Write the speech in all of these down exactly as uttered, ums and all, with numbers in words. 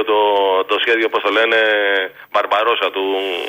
σχέδιο, το, το σχέδιο, πώς το λένε, Μπαρμπαρόσα του...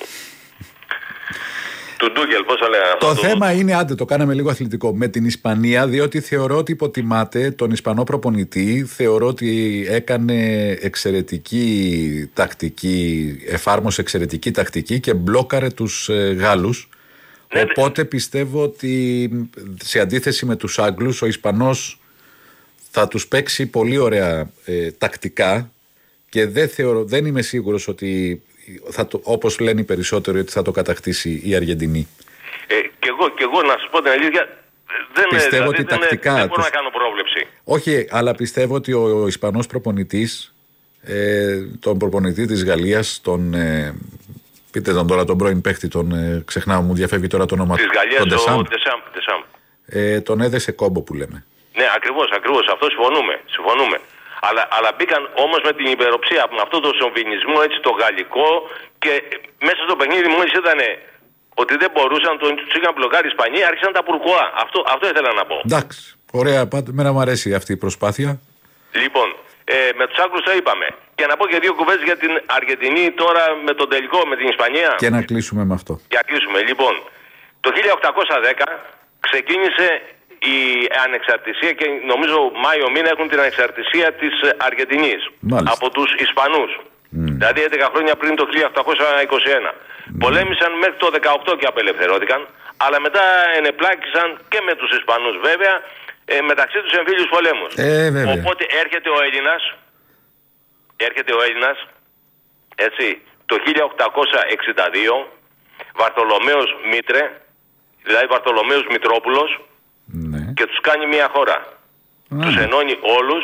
του Ντούγκελ, πώς το λένε αυτό. Το του... θέμα είναι, άντε το κάναμε λίγο αθλητικό, με την Ισπανία, διότι θεωρώ ότι υποτιμάται τον Ισπανό προπονητή, θεωρώ ότι έκανε εξαιρετική τακτική, εφάρμοσε εξαιρετική τακτική και μπλόκαρε τους ε, Γάλλους. Ναι, οπότε ναι. Πιστεύω ότι σε αντίθεση με τους Άγγλους, ο Ισπανός θα τους παίξει πολύ ωραία ε, τακτικά και δεν, θεωρώ, δεν είμαι σίγουρος ότι, θα το, όπως λένε οι περισσότεροι, ότι θα το κατακτήσει η Αργεντινή. Ε, και, εγώ, και εγώ να σας πω την αλήθεια, δεν, πιστεύω δηλαδή, ότι δεν, τακτικά δεν μπορώ τους... να κάνω πρόβλεψη. Όχι, αλλά πιστεύω ότι ο, ο Ισπανός προπονητής, ε, τον προπονητή της Γαλλίας, τον... Ε, πείτε τον τώρα τον πρώην παίχτη, τον ε, ξεχνάω, μου διαφεύγει τώρα το όνομα του. Της Γαλλίας, τον ο Ντεσάμπ. Ε, τον έδεσε κόμπο που λέμε. Ναι, ακριβώς, ακριβώς. Αυτό συμφωνούμε. συμφωνούμε. Αλλά, αλλά μπήκαν όμως με την υπεροψία, με αυτό το σοβινισμό, έτσι το γαλλικό, και μέσα στο παιχνίδι μόλις ήταν ότι δεν μπορούσαν, τον τους είχαν μπλοκάρει οι Ισπανοί, άρχισαν τα πουρκουά. Αυτό, αυτό ήθελα να πω. Εντάξει. Ωραία, μένα μου αρέσει αυτή η προσπάθεια. Λοιπόν, ε, με τους Άγγλους το είπαμε. Και να πω και δύο κουβέντες για την Αργεντινή τώρα με τον τελικό, με την Ισπανία. Και να κλείσουμε με αυτό. Για να κλείσουμε. Λοιπόν, το χίλια οκτακόσια δέκα ξεκίνησε η ανεξαρτησία και νομίζω Μάιο μήνα έχουν την ανεξαρτησία της Αργεντινής. Μάλιστα. Από τους Ισπανούς. Mm. Δηλαδή έντεκα χρόνια πριν το χίλια οκτακόσια είκοσι ένα. Mm. Πολέμησαν μέχρι το δεκαοκτώ και απελευθερώθηκαν, αλλά μετά ενεπλάκησαν και με τους Ισπανούς βέβαια, ε, μεταξύ τους εμφύλιους πολέμους. Ε, Οπότε έρχεται ο Έλληνας, έρχεται ο Έλληνας, έτσι, το χίλια οκτακόσια εξήντα δύο, Βαρθολομαίος Μήτρε, δηλαδή Βαρθολομαίος Μητρόπουλος, ναι. Και τους κάνει μια χώρα. Mm. Τους ενώνει όλους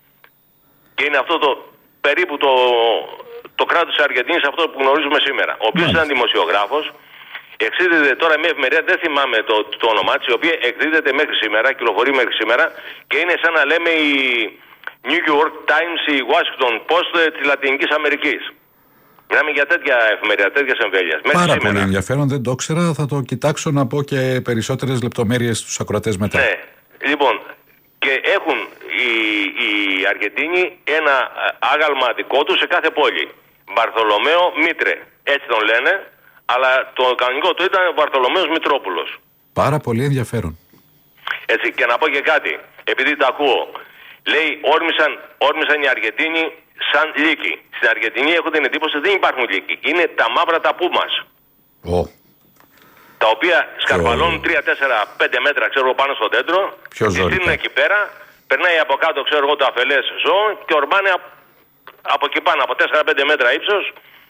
και είναι αυτό το περίπου το, το κράτος της Αργεντινής, αυτό που γνωρίζουμε σήμερα. Ο οποίος mm. ήταν δημοσιογράφος, εξήδεται τώρα μια εφημερίδα, δεν θυμάμαι το, το όνομά της, η οποία εκδίδεται μέχρι σήμερα, κυκλοφορεί μέχρι σήμερα και είναι σαν να λέμε η New York Times, η Washington Post της Λατινικής Αμερικής. Μιλάμε για τέτοια εφημερίδα, τέτοιες εμβέλειες. Πάρα σήμερα. Πολύ ενδιαφέρον, δεν το ήξερα. Θα το κοιτάξω να πω και περισσότερες λεπτομέρειες στους ακροατές μετά. Ναι, λοιπόν, και έχουν οι, οι Αργεντίνοι ένα άγαλμα δικό τους σε κάθε πόλη. Μπαρθολομαίο Μήτρε, έτσι τον λένε, αλλά το κανονικό του ήταν Βαρθολομαίος Μητρόπουλος. Πάρα πολύ ενδιαφέρον. Έτσι, και να πω και κάτι, επειδή το ακούω. Λέει, όρμησαν, όρμησαν οι Αργεντίνοι σαν λύκοι. Στην Αργεντινή έχω την εντύπωση ότι δεν υπάρχουν λύκοι. Είναι τα μαύρα ταπού μας. Oh. Τα οποία σκαρβαλώνουν τρία, τέσσερα, πέντε μέτρα ξέρω πάνω στο δέντρο. Πιο ζώρικα. Στείλουν εκεί πέρα, περνάει από κάτω ξέρω εγώ το αφελές ζώο και ορμάνε από, από εκεί πάνω, από τέσσερα πέντε μέτρα ύψος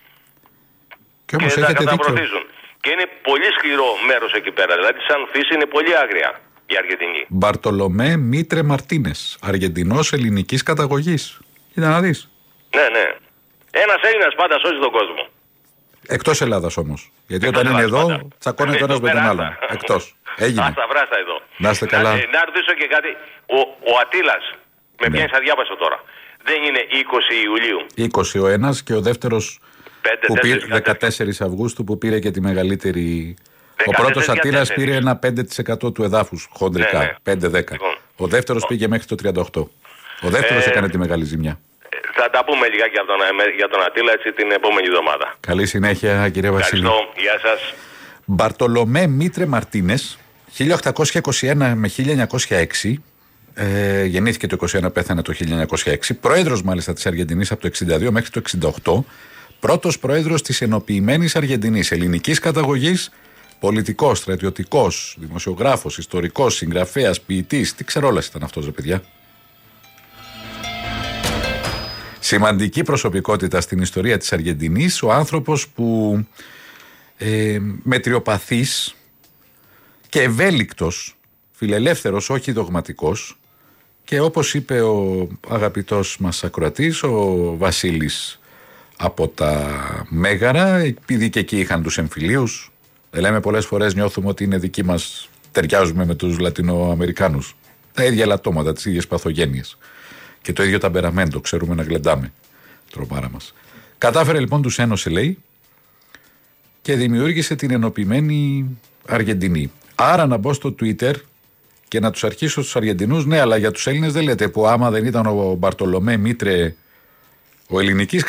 και, και τα καταπροωθήσουν. Και είναι πολύ σκληρό μέρος εκεί πέρα. Δηλαδή σαν φύση είναι πολύ άγρια η Αργεντινή. Μπαρτολομέ Μήτρε Μαρτίνες, Αργεντινός ελληνικής καταγωγής. Κοίτα να δεις. Ναι, ναι. Ένας Έλληνας πάντα σώζει τον κόσμο. Εκτός Ελλάδας όμως. Γιατί Εκτός όταν Ελλάδας είναι εδώ, τσακώνεται ο ένας με τον άλλον. Εκτός. Έγινε. Άστα βράστα εδώ. Να είστε καλά. Να, να ρωτήσω και κάτι. Ο, ο Ατήλας, με ναι. πιάνεις αδιάβαστο τώρα. Δεν είναι είκοσι Ιουλίου. είκοσι ο ένας και ο δεύτερος που πήρε δεκατέσσερις Αυγούστου που πήρε και τη μεγαλύτερη. Ο πρώτος Ατήλας πήρε ένα πέντε τοις εκατό του εδάφους χοντρικά. Ναι, ναι. πέντε δέκα. Λοιπόν. Ο δεύτερος πήγε μέχρι το τριάντα οκτώ. Ο δεύτερος ε... έκανε τη μεγάλη ζημιά. Θα τα πούμε λιγάκι για τον, για τον Ατήλα έτσι την επόμενη εβδομάδα. Καλή συνέχεια κύριε Βασίλη. Ευχαριστώ. Γεια σας. Μπαρτολομέ Μήτρε Μαρτίνες, χίλια οκτακόσια είκοσι ένα με χίλια εννιακόσια έξι. Ε, γεννήθηκε το είκοσι ένα, πέθανε το χίλια εννιακόσια έξι. Πρόεδρος μάλιστα της Αργεντινής από το εξήντα δύο μέχρι το εξήντα οκτώ. Πρώτος πρόεδρος της ενοποιημένης Αργεντινής, ελληνικής καταγωγής, πολιτικός, στρατιωτικός, δημοσιογράφος, ιστορικός, συγγραφέας, ποιητής. Τι ξερόλας ήταν αυτός, ρε παιδιά. Σημαντική προσωπικότητα στην ιστορία της Αργεντινής, ο άνθρωπος που ε, μετριοπαθής και ευέλικτος, φιλελεύθερος, όχι δογματικός, και όπως είπε ο αγαπητός μας ακροατής, ο Βασίλης από τα Μέγαρα, επειδή και εκεί είχαν τους εμφυλίους, δεν λέμε πολλές φορές νιώθουμε ότι είναι δικοί μας, ταιριάζουμε με τους Λατινοαμερικάνους, τα ίδια λατώματα, τις ίδιες παθογένειες. Και το ίδιο ταμπεραμέντο, ξέρουμε να γλεντάμε. Τρομάρα μας. Κατάφερε λοιπόν, τους ένωσε, λέει, και δημιούργησε την ενοποιημένη Αργεντινή. Άρα να μπω στο Twitter και να τους αρχίσω στους Αργεντινούς, ναι, αλλά για τους Έλληνες δεν λέτε, που άμα δεν ήταν ο Μπαρτολομέ Μήτρε, ο ελληνικής